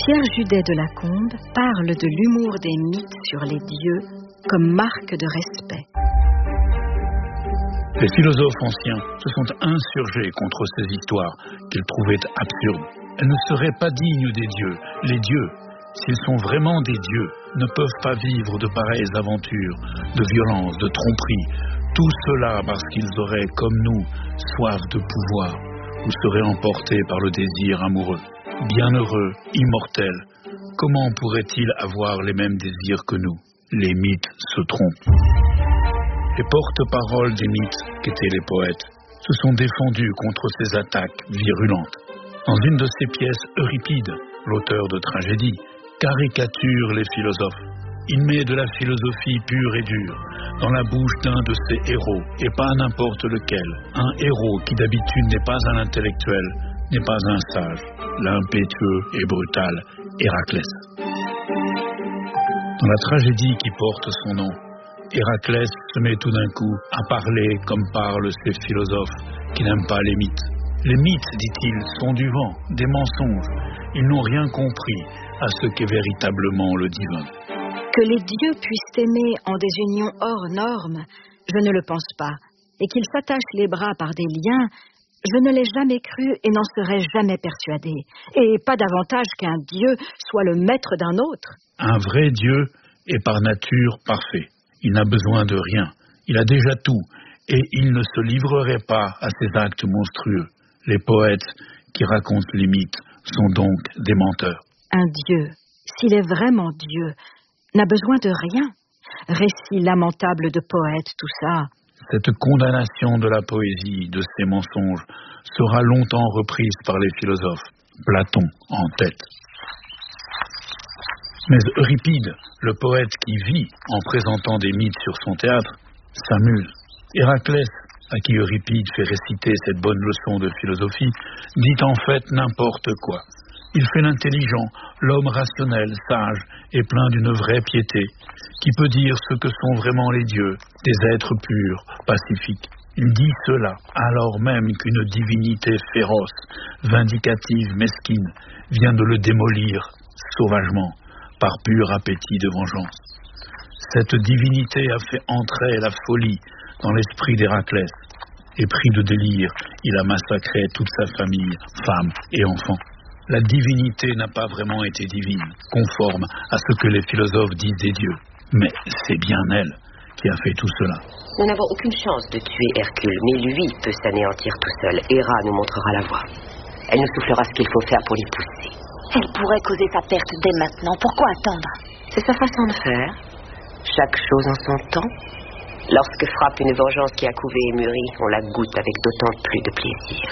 Pierre Judet de Lacombe parle de l'humour des mythes sur les dieux comme marque de respect. Les philosophes anciens se sont insurgés contre ces histoires qu'ils trouvaient absurdes. Elles ne seraient pas dignes des dieux. Les dieux, s'ils sont vraiment des dieux, ne peuvent pas vivre de pareilles aventures, de violence, de tromperie. Tout cela parce qu'ils auraient, comme nous, soif de pouvoir ou seraient emportés par le désir amoureux. Bienheureux, immortels, comment pourraient-ils avoir les mêmes désirs que nous? Les mythes se trompent. Les porte-paroles des mythes, qu'étaient les poètes, se sont défendus contre ces attaques virulentes. Dans une de ses pièces, Euripide, l'auteur de tragédies, caricature les philosophes. Il met de la philosophie pure et dure dans la bouche d'un de ses héros, et pas n'importe lequel. Un héros qui d'habitude n'est pas un intellectuel, n'est pas un sage, l'impétueux et brutal Héraclès. Dans la tragédie qui porte son nom, Héraclès se met tout d'un coup à parler comme parlent ces philosophes qui n'aiment pas les mythes. Les mythes, dit-il, sont du vent, des mensonges. Ils n'ont rien compris à ce qu'est véritablement le divin. Que les dieux puissent aimer en des unions hors normes, je ne le pense pas. Et qu'ils s'attachent les bras par des liens, je ne l'ai jamais cru et n'en serais jamais persuadé. Et pas davantage qu'un dieu soit le maître d'un autre. Un vrai dieu est par nature parfait. Il n'a besoin de rien. Il a déjà tout. Et il ne se livrerait pas à ces actes monstrueux. Les poètes qui racontent les mythes sont donc des menteurs. Un dieu, s'il est vraiment dieu, n'a besoin de rien. Récit lamentable de poètes, tout ça. Cette condamnation de la poésie, de ces mensonges, sera longtemps reprise par les philosophes, Platon en tête. Mais Euripide, le poète qui vit en présentant des mythes sur son théâtre, s'amuse. Héraclès, à qui Euripide fait réciter cette bonne leçon de philosophie, dit en fait n'importe quoi. Il fait l'intelligent, l'homme rationnel, sage et plein d'une vraie piété, qui peut dire ce que sont vraiment les dieux, des êtres purs, pacifiques. Il dit cela alors même qu'une divinité féroce, vindicative, mesquine, vient de le démolir sauvagement, par pur appétit de vengeance. Cette divinité a fait entrer la folie dans l'esprit d'Héraclès, et pris de délire, il a massacré toute sa famille, femmes et enfants. La divinité n'a pas vraiment été divine, conforme à ce que les philosophes disent des dieux. Mais c'est bien elle qui a fait tout cela. Nous n'avons aucune chance de tuer Hercule, mais lui peut s'anéantir tout seul. Héra nous montrera la voie. Elle nous soufflera ce qu'il faut faire pour l'y pousser. Elle pourrait causer sa perte dès maintenant. Pourquoi attendre? C'est sa façon de faire. Chaque chose en son temps. Lorsque frappe une vengeance qui a couvé et mûri, on la goûte avec d'autant plus de plaisir.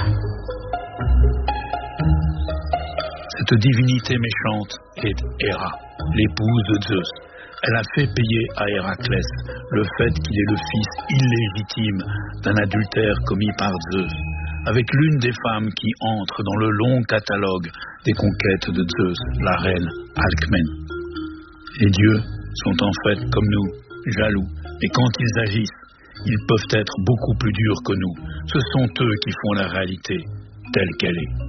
Cette divinité méchante est Héra, l'épouse de Zeus. Elle a fait payer à Héraclès le fait qu'il est le fils illégitime d'un adultère commis par Zeus, avec l'une des femmes qui entre dans le long catalogue des conquêtes de Zeus, la reine Alcmène. Les dieux sont en fait comme nous, jaloux, et quand ils agissent, ils peuvent être beaucoup plus durs que nous. Ce sont eux qui font la réalité telle qu'elle est.